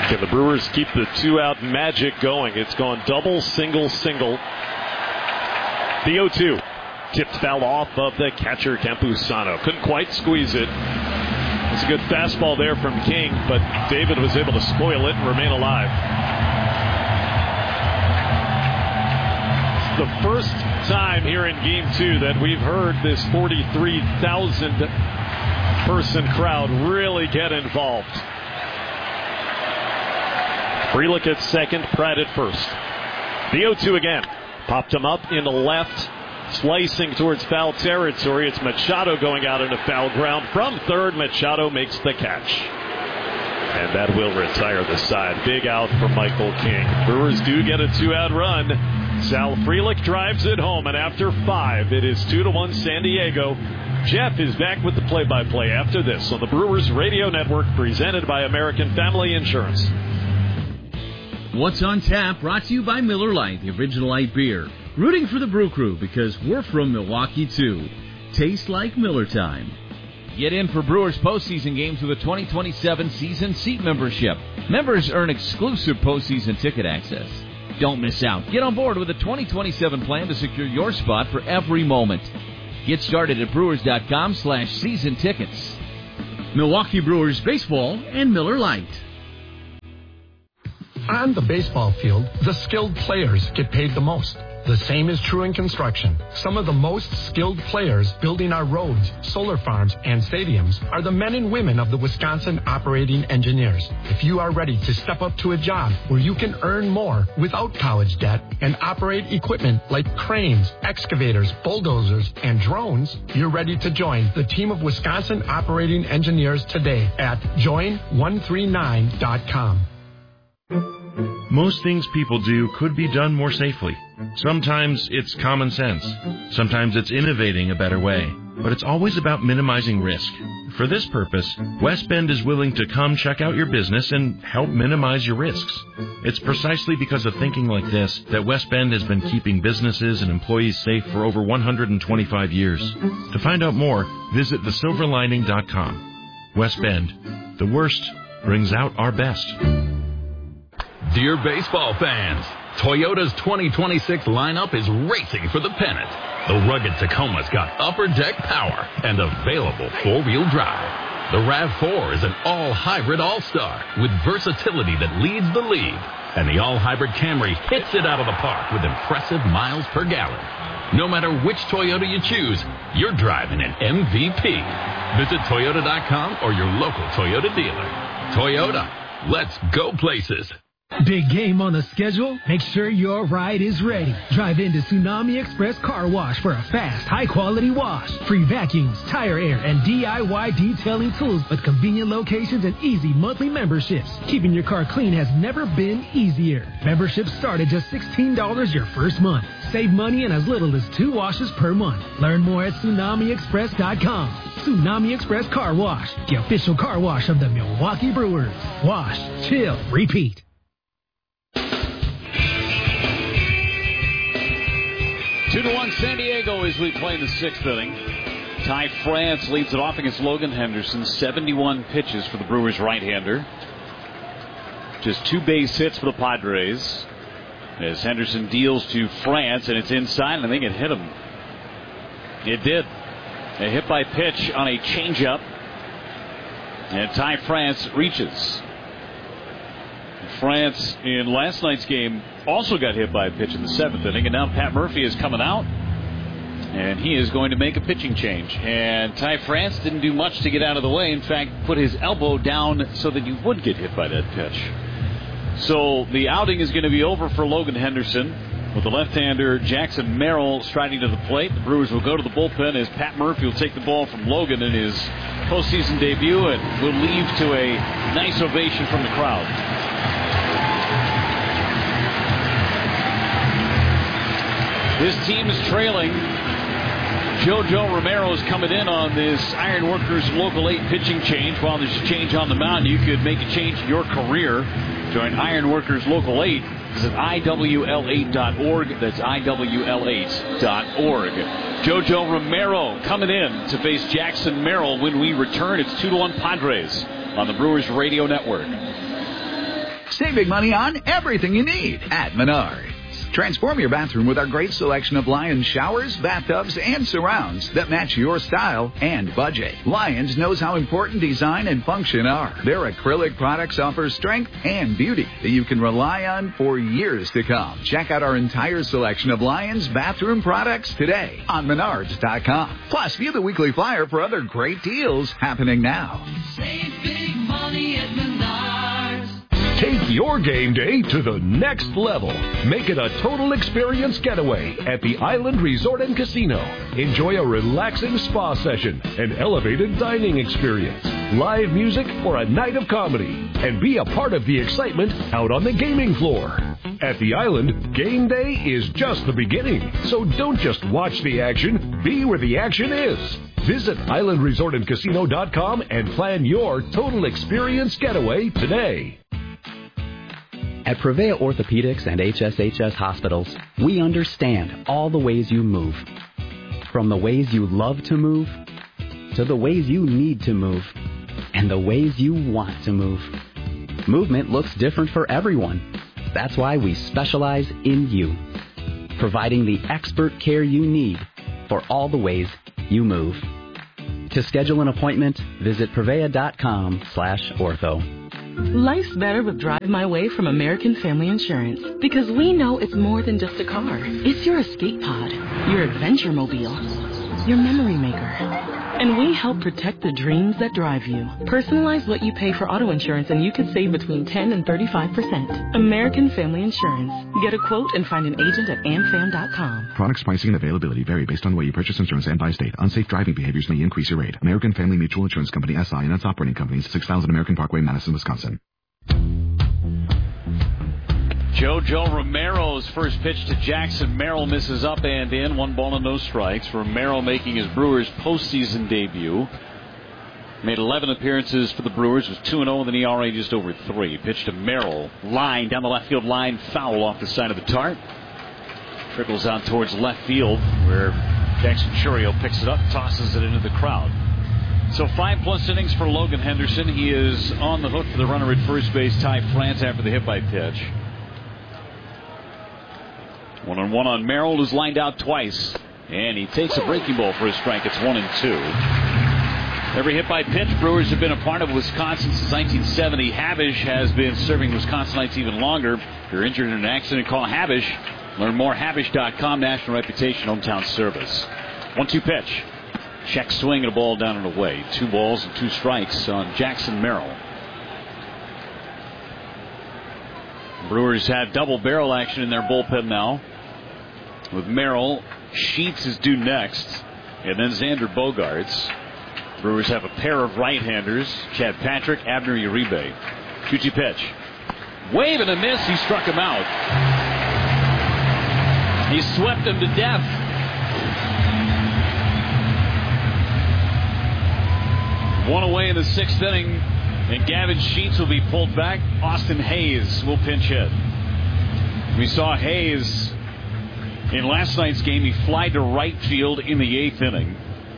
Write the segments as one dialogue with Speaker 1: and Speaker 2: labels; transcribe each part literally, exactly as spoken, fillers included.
Speaker 1: Can the Brewers keep the two-out magic going? It's gone double, single, single. The oh two. Tipped foul off of the catcher, Campusano. Couldn't quite squeeze it. It's a good fastball there from King, but David was able to spoil it and remain alive. It's the first time here in Game two that we've heard this forty-three thousand person crowd really get involved. Frelick at second, Pratt at first. The oh two again. Popped him up in the left, slicing towards foul territory. It's Machado going out into foul ground. From third, Machado makes the catch. And that will retire the side. Big out for Michael King. Brewers do get a two-out run. Sal Frelick drives it home, and after five, it is two to one San Diego. Jeff is back with the play-by-play after this on the Brewers Radio Network, presented by American Family Insurance.
Speaker 2: What's on Tap, brought to you by Miller Lite, the original light beer. Rooting for the Brew Crew because we're from Milwaukee, too. Tastes like Miller time.
Speaker 3: Get in for Brewers postseason games with a twenty twenty-seven season seat membership. Members earn exclusive postseason ticket access. Don't miss out. Get on board with a twenty twenty-seven plan to secure your spot for every moment. Get started at brewers.com slash season tickets.
Speaker 2: Milwaukee Brewers baseball and Miller Lite.
Speaker 4: On the baseball field, the skilled players get paid the most. The same is true in construction. Some of the most skilled players building our roads, solar farms, and stadiums are the men and women of the Wisconsin Operating Engineers. If you are ready to step up to a job where you can earn more without college debt and operate equipment like cranes, excavators, bulldozers, and drones, you're ready to join the team of Wisconsin Operating Engineers today at join one three nine dot com.
Speaker 5: Most things people do could be done more safely. Sometimes it's common sense. Sometimes it's innovating a better way. But it's always about minimizing risk. For this purpose, West Bend is willing to come check out your business and help minimize your risks. It's precisely because of thinking like this that West Bend has been keeping businesses and employees safe for over one hundred twenty-five years. To find out more, visit the silver lining dot com. West Bend. The worst brings out our best.
Speaker 6: Dear baseball fans, Toyota's twenty twenty-six lineup is racing for the pennant. The rugged Tacoma's got upper deck power and available four-wheel drive. The RAV four is an all-hybrid all-star with versatility that leads the league. And the all-hybrid Camry hits it out of the park with impressive miles per gallon. No matter which Toyota you choose, you're driving an M V P. Visit Toyota dot com or your local Toyota dealer. Toyota, let's go places.
Speaker 7: Big game on the schedule? Make sure your ride is ready. Drive into Tsunami Express Car Wash for a fast, high-quality wash. Free vacuums, tire air, and D I Y detailing tools with convenient locations and easy monthly memberships. Keeping your car clean has never been easier. Memberships start at just sixteen dollars your first month. Save money in as little as two washes per month. Learn more at tsunami express dot com. Tsunami Express Car Wash, the official car wash of the Milwaukee Brewers. Wash, chill, repeat.
Speaker 8: Two to one San Diego as we play in the sixth inning. Ty France leads it off against Logan Henderson. seventy-one pitches for the Brewers right-hander. Just two base hits for the Padres. As Henderson deals to France, and it's inside, and I think it hit him. It did. A hit by pitch on a changeup. And Ty France reaches. France in last night's game also got hit by a pitch in the seventh inning, and now Pat Murphy is coming out, and he is going to make a pitching change. And Ty France didn't do much to get out of the way. In fact, put his elbow down so that he would get hit by that pitch. So the outing is going to be over for Logan Henderson, with the left-hander Jackson Merrill striding to the plate. The Brewers will go to the bullpen as Pat Murphy will take the ball from Logan in his postseason debut and will leave to a nice ovation from the crowd. This team is trailing. JoJo Romero is coming in on this Ironworkers Local eight pitching change. While there's a change on the mound, you could make a change in your career. Join Ironworkers Local eight. Visit I W L eight dot org. That's I W L eight dot org. JoJo Romero coming in to face Jackson Merrill when we return. It's two to one Padres on the Brewers Radio Network.
Speaker 9: Save big money on everything you need at Menards. Transform your bathroom with our great selection of Lions showers, bathtubs, and surrounds that match your style and budget. Lions knows how important design and function are. Their acrylic products offer strength and beauty that you can rely on for years to come. Check out our entire selection of Lions bathroom products today on Menards dot com. Plus, view the weekly flyer for other great deals happening now.
Speaker 10: Save big money at Menards.
Speaker 11: Take your game day to the next level. Make it a total experience getaway at the Island Resort and Casino. Enjoy a relaxing spa session, an elevated dining experience, live music, or a night of comedy. And be a part of the excitement out on the gaming floor. At the Island, game day is just the beginning. So don't just watch the action, be where the action is. Visit island resort and casino dot com and plan your total experience getaway today.
Speaker 12: At Prevea Orthopedics and H S H S Hospitals, we understand all the ways you move. From the ways you love to move, to the ways you need to move, and the ways you want to move. Movement looks different for everyone. That's why we specialize in you, providing the expert care you need for all the ways you move. To schedule an appointment, visit Prevea dot com slash ortho.
Speaker 13: Life's better with Drive My Way from American Family Insurance, because we know it's more than just a car. It's your escape pod, your adventure mobile, your memory maker. And we help protect the dreams that drive you. Personalize what you pay for auto insurance and you could save between ten and thirty-five percent. American Family Insurance. Get a quote and find an agent at am fam dot com.
Speaker 14: Products, pricing, and availability vary based on the way you purchase insurance and by state. Unsafe driving behaviors may increase your rate. American Family Mutual Insurance Company, S I and its operating companies, six thousand American Parkway, Madison, Wisconsin.
Speaker 8: JoJo Romero's first pitch to Jackson Merrill misses up and in. One ball and no strikes. Romero making his Brewers postseason debut. Made eleven appearances for the Brewers. Was two and oh with an E R A just over three. Pitch to Merrill. Line down the left field line. Foul off the side of the tarp. Trickles out towards left field where Jackson Churio picks it up, tosses it into the crowd. So five plus innings for Logan Henderson. He is on the hook for the runner at first base, Ty France, after the hit by pitch. One on one on Merrill, who's lined out twice. And he takes a breaking ball for a strike. It's one and two. Every hit by pitch Brewers have been a part of Wisconsin since nineteen seventy. Havish has been serving Wisconsinites even longer. If you're injured in an accident, call Havish. Learn more at havish dot com. National reputation, hometown service. one two pitch. Check swing and a ball down and away. Two balls and two strikes on Jackson Merrill. Brewers have double barrel action in their bullpen now. With Merrill, Sheets is due next, and then Xander Bogaerts. Brewers have a pair of right-handers, Chad Patrick, Abner Uribe. two two pitch. Wave and a miss, he struck him out. He swept him to death. One away in the sixth inning, and Gavin Sheets will be pulled back. Austin Hayes will pinch hit. We saw Hayes in last night's game. He flied to right field in the eighth inning.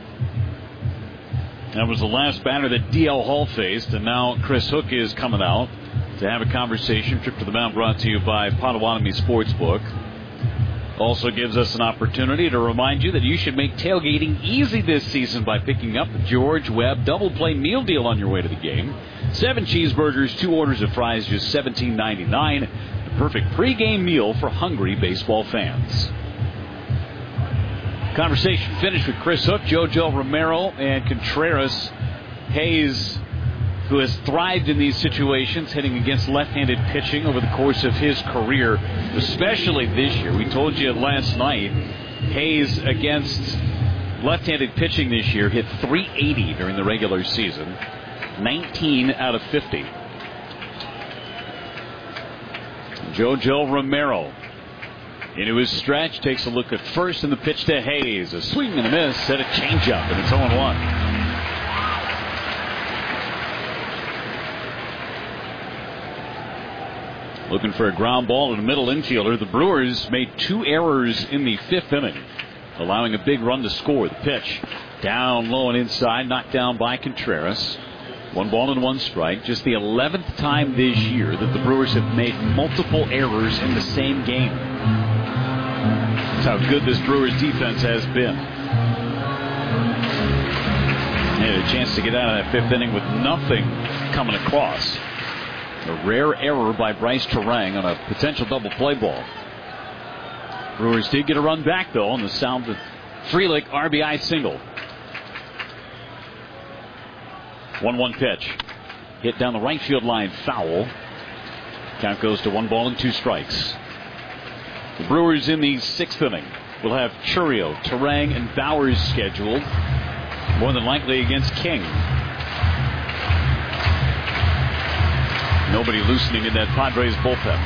Speaker 8: That was the last batter that D L Hall faced, and now Chris Hook is coming out to have a conversation. Trip to the mound brought to you by Potawatomi Sportsbook. Also gives us an opportunity to remind you that you should make tailgating easy this season by picking up the George Webb Double Play Meal Deal on your way to the game. Seven cheeseburgers, two orders of fries, just seventeen ninety-nine. The perfect pregame meal for hungry baseball fans. Conversation finished with Chris Hook, JoJo Romero, and Contreras. Hayes, who has thrived in these situations, hitting against left-handed pitching over the course of his career, especially this year. We told you last night, Hayes against left-handed pitching this year hit three eighty during the regular season, nineteen out of fifty. JoJo Romero into his stretch, takes a look at first, and the pitch to Hayes. A swing and a miss, and a changeup, and it's oh and one. Looking for a ground ball to the middle infielder. The Brewers made two errors in the fifth inning, allowing a big run to score. The pitch down low and inside, knocked down by Contreras. One ball and one strike. Just the eleventh time this year that the Brewers have made multiple errors in the same game. That's how good this Brewers defense has been. They had a chance to get out of that fifth inning with nothing coming across. A rare error by Bryce Turang on a potential double play ball. Brewers did get a run back, though, on the sound of Frelick R B I single. one one pitch. Hit down the right field line, foul. Count goes to one ball and two strikes. The Brewers in the sixth inning will have Chourio, Turang, and Bowers scheduled. More than likely against King. Nobody loosening in that Padres bullpen.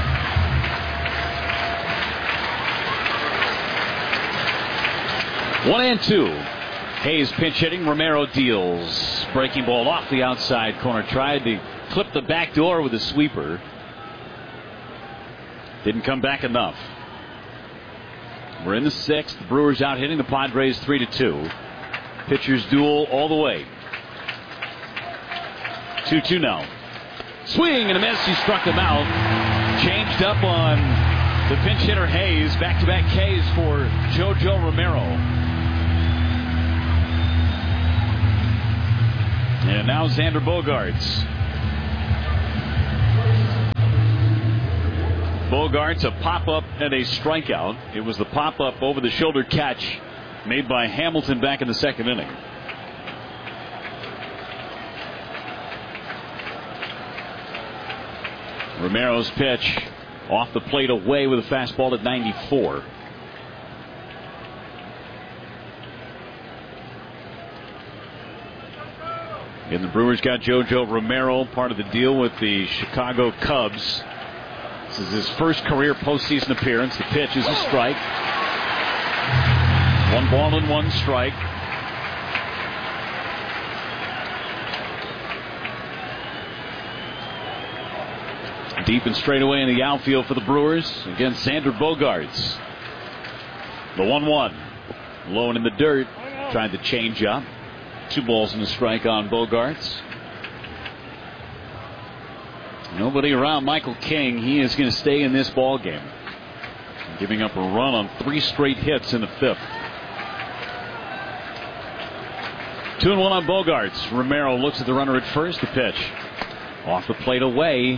Speaker 8: One and two. Hayes pinch hitting. Romero deals. Breaking ball off the outside corner. Tried to clip the back door with a sweeper. Didn't come back enough. We're in the sixth. The Brewers out hitting the Padres three to two. Pitchers duel all the way. two two now. Swing and a miss. He struck him out. Changed up on the pinch hitter Hayes. Back-to-back Ks for JoJo Romero. And now Xander Bogaerts. Bogaerts, a pop-up and a strikeout. It was the pop-up over-the-shoulder catch made by Hamilton back in the second inning. Romero's pitch off the plate away with a fastball at ninety-four. And the Brewers got JoJo Romero, part of the deal with the Chicago Cubs. This is his first career postseason appearance. The pitch is a strike. One ball and one strike. Deep and straight away in the outfield for the Brewers against Xander Bogaerts. The one one. Low and in the dirt. Trying to change up. Two balls and a strike on Bogaerts. Nobody around Michael King. He is going to stay in this ball game. Giving up a run on three straight hits in the fifth. Two and one on Bogaerts. Romero looks at the runner at first. The pitch off the plate away.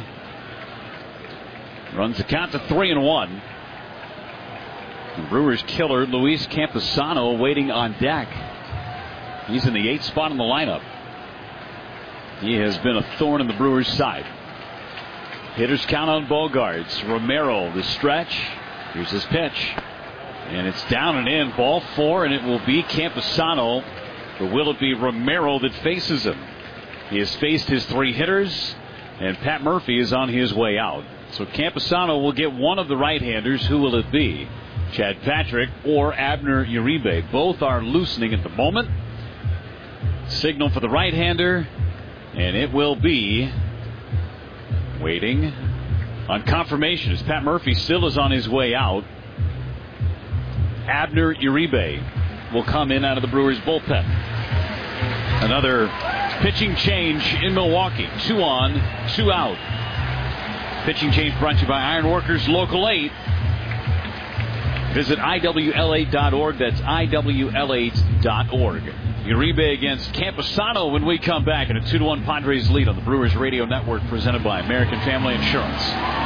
Speaker 8: Runs the count to three and one. The Brewers killer Luis Campusano waiting on deck. He's in the eighth spot in the lineup. He has been a thorn in the Brewers' side. Hitters count on Bogaerts. Romero, the stretch. Here's his pitch. And it's down and in. Ball four, and it will be Campusano. Or will it be Romero that faces him? He has faced his three hitters, and Pat Murphy is on his way out. So Campusano will get one of the right-handers. Who will it be? Chad Patrick or Abner Uribe. Both are loosening at the moment. Signal for the right-hander, and it will be waiting on confirmation as Pat Murphy still is on his way out. Abner Uribe will come in out of the Brewers bullpen. Another pitching change in Milwaukee. Two on, two out. Pitching change brought to you by Ironworkers Local eight. Visit I W L eight dot org. That's I W L eight dot org. Uribe against Campusano when we come back in a two to one Padres lead on the Brewers Radio Network presented by American Family Insurance.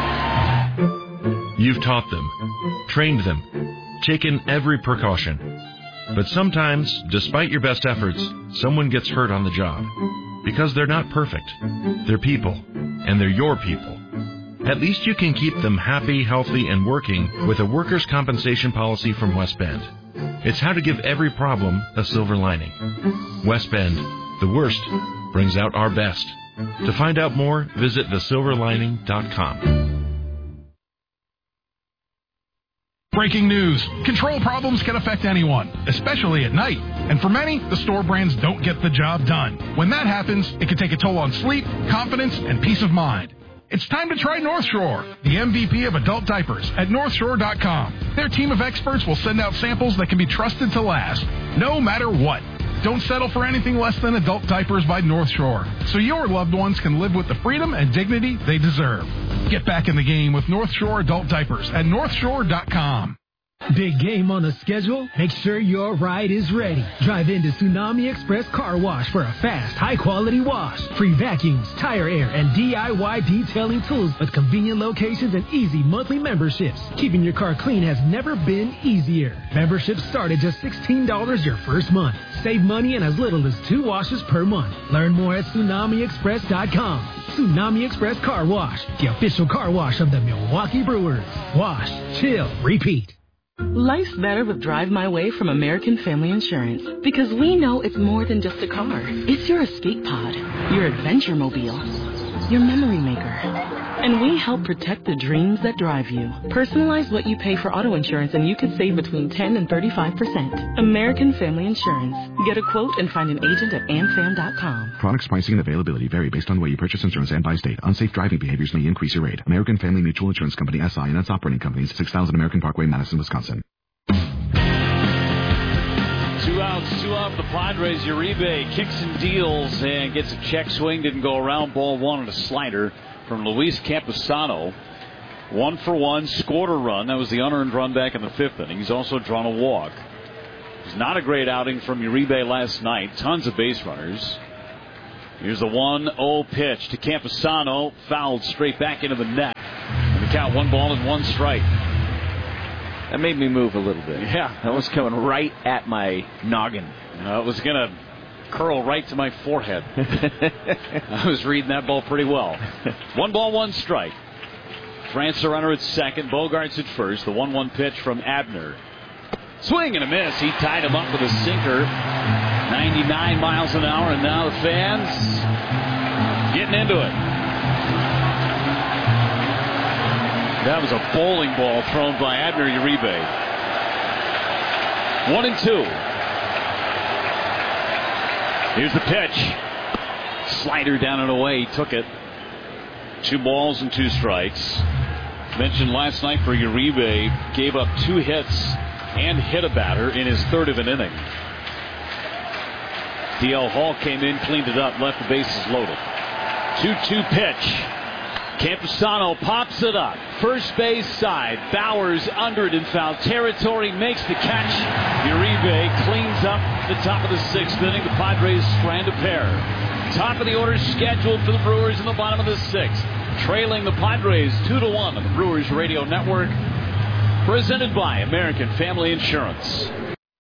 Speaker 5: You've taught them, trained them, taken every precaution. But sometimes, despite your best efforts, someone gets hurt on the job. Because they're not perfect. They're people, and they're your people. At least you can keep them happy, healthy, and working with a workers' compensation policy from West Bend. It's how to give every problem a silver lining. West Bend, the worst brings out our best. To find out more, visit the silver lining dot com.
Speaker 15: Breaking news. Control problems can affect anyone, especially at night. And for many, the store brands don't get the job done. When that happens, it can take a toll on sleep, confidence, and peace of mind. It's time to try North Shore, the M V P of adult diapers at north shore dot com. Their team of experts will send out samples that can be trusted to last, no matter what. Don't settle for anything less than adult diapers by North Shore, so your loved ones can live with the freedom and dignity they deserve. Get back in the game with North Shore adult diapers at north shore dot com.
Speaker 7: Big game on the schedule? Make sure your ride is ready. Drive into Tsunami Express Car Wash for a fast, high-quality wash. Free vacuums, tire air, and D I Y detailing tools with convenient locations and easy monthly memberships. Keeping your car clean has never been easier. Memberships start at just sixteen dollars your first month. Save money in as little as two washes per month. Learn more at tsunami express dot com. Tsunami Express Car Wash, the official car wash of the Milwaukee Brewers. Wash, chill, repeat.
Speaker 13: Life's better with Drive My Way from American Family Insurance because we know it's more than just a car. It's your escape pod, your adventure mobile, your memory maker. And we help protect the dreams that drive you. Personalize what you pay for auto insurance and you could save between ten and thirty-five percent. American Family Insurance. Get a quote and find an agent at amfam dot com.
Speaker 14: Products, pricing, and availability vary based on the way you purchase insurance and by state. Unsafe driving behaviors may increase your rate. American Family Mutual Insurance Company, S I and its operating companies, six thousand American Parkway, Madison, Wisconsin.
Speaker 8: Two outs, two off the Padres. Uribe kicks and deals and gets a check swing. Didn't go around. Ball one and a slider from Luis Campusano. One for one, scored a run. That was the unearned run back in the fifth inning. He's also drawn a walk. It was not a great outing from Uribe last night. Tons of base runners. Here's the one oh pitch to Campusano. Fouled straight back into the net. And the count one ball and one strike.
Speaker 16: That made me move a little bit.
Speaker 8: Yeah.
Speaker 16: That was coming right at my noggin.
Speaker 8: Uh, it was going to curl right to my forehead. I was reading that ball pretty well. One ball, one strike. France the runner at second. Bogarts at first. The one one pitch from Abner. Swing and a miss. He tied him up with a sinker. ninety-nine miles an hour, and now the fans getting into it. That was a bowling ball thrown by Abner Uribe. One and two. Here's the pitch. Slider down and away. He took it. Two balls and two strikes. Mentioned last night for Uribe, gave up two hits and hit a batter in his third of an inning. D L Hall came in, cleaned it up, left the bases loaded. two two pitch. Campusano pops it up. First base side. Bowers under it in foul territory. Makes the catch. Uribe cleans up the top of the sixth inning. The Padres strand a pair. Top of the order scheduled for the Brewers in the bottom of the sixth. Trailing the Padres two to one on the Brewers Radio Network. Presented by American Family Insurance.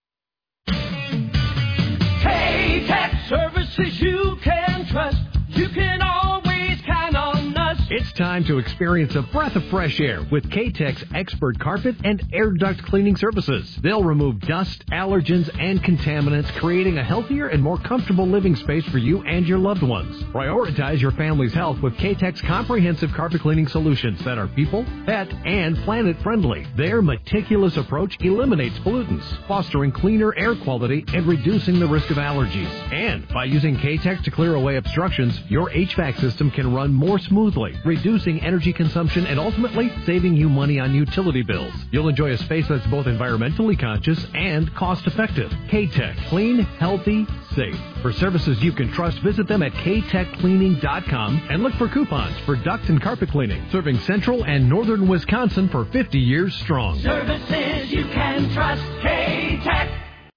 Speaker 10: K-Tech services you can trust. You can always count on us.
Speaker 17: It's time to experience a breath of fresh air with K-Tech's expert carpet and air duct cleaning services. They'll remove dust, allergens, and contaminants, creating a healthier and more comfortable living space for you and your loved ones. Prioritize your family's health with K-Tech's comprehensive carpet cleaning solutions that are people, pet, and planet friendly. Their meticulous approach eliminates pollutants, fostering cleaner air quality and reducing the risk of allergies. And by using K-Tech to clear away obstructions, your H V A C system can run more smoothly, reducing energy consumption and ultimately saving you money on utility bills. You'll enjoy a space that's both environmentally conscious and cost-effective. K-Tech. Clean, healthy, safe. For services you can trust, visit them at k tech cleaning dot com and look for coupons for duct and carpet cleaning. Serving central and northern Wisconsin for fifty years strong.
Speaker 10: Services you can trust. K-Tech.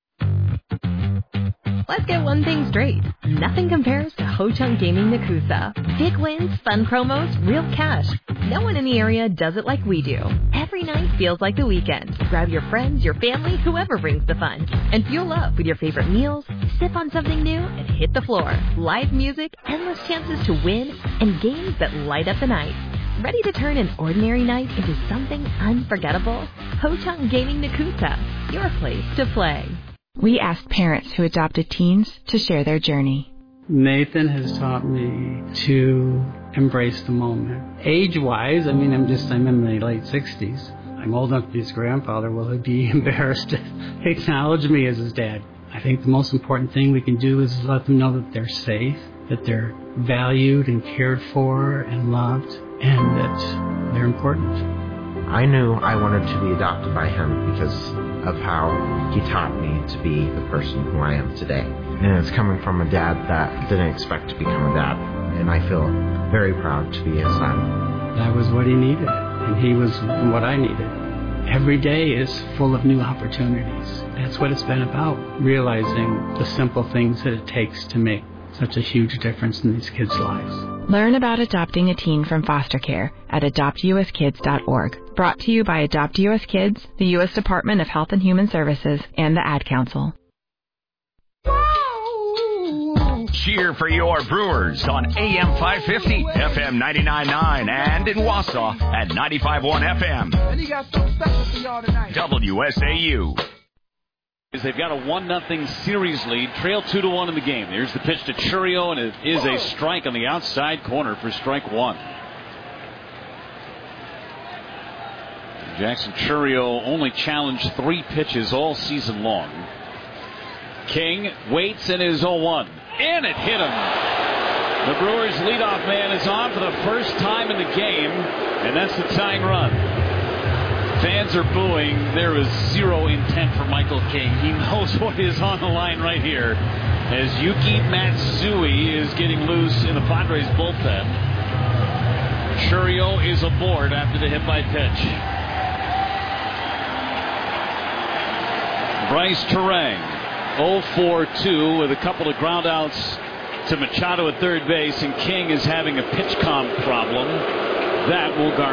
Speaker 18: Let's get one thing straight. Nothing compares to Ho Chunk Gaming Nakusa. Big wins, fun promos, real cash. No one in the area does it like we do. Every night feels like the weekend. Grab your friends, your family, whoever brings the fun. And fuel up with your favorite meals, sip on something new, and hit the floor. Live music, endless chances to win, and games that light up the night. Ready to turn an ordinary night into something unforgettable? Ho Chunk Gaming Nakusa, your place to play.
Speaker 19: We asked parents who adopted teens to share their journey.
Speaker 20: Nathan has taught me to embrace the moment. Age-wise, I mean, I'm just, I'm in my late sixties. I'm old enough to be his grandfather. Will he be embarrassed to acknowledge me as his dad? I think the most important thing we can do is let them know that they're safe, that they're valued and cared for and loved, and that they're important.
Speaker 21: I knew I wanted to be adopted by him because of how he taught me to be the person who I am today. And it's coming from a dad that didn't expect to become a dad. And I feel very proud to be his son.
Speaker 20: That was what he needed, and he was what I needed. Every day is full of new opportunities. That's what it's been about, realizing the simple things that it takes to make such a huge difference in these kids' lives.
Speaker 19: Learn about adopting a teen from foster care at adopt u s kids dot org. Brought to you by Adopt U S Kids, the U S Department of Health and Human Services, and the Ad Council.
Speaker 22: Cheer for your Brewers on A M five fifty, F M ninety-nine point nine, and in Wausau at ninety-five point one F M. W S A U.
Speaker 8: They've got a one nothing series lead, trail two to one in the game. There's the pitch to Churio, and it is a strike on the outside corner for strike one. Jackson Churio only challenged three pitches all season long. King waits and is oh one. And it hit him. The Brewers' leadoff man is on for the first time in the game, and that's the tying run. Fans are booing. There is zero intent for Michael King. He knows what is on the line right here as Yuki Matsui is getting loose in the Padres bullpen. Churio is aboard after the hit by pitch. Bryce Terang oh for two with a couple of ground outs to Machado at third base, and King is having a pitch comp problem. That will guard.